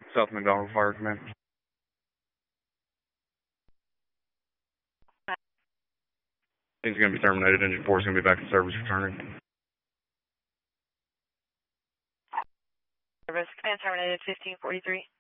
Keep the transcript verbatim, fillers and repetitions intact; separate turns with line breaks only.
South McDonald Fire Command. He's going to be terminated. Engine four is going to be back in service returning.
Service command terminated fifteen forty-three.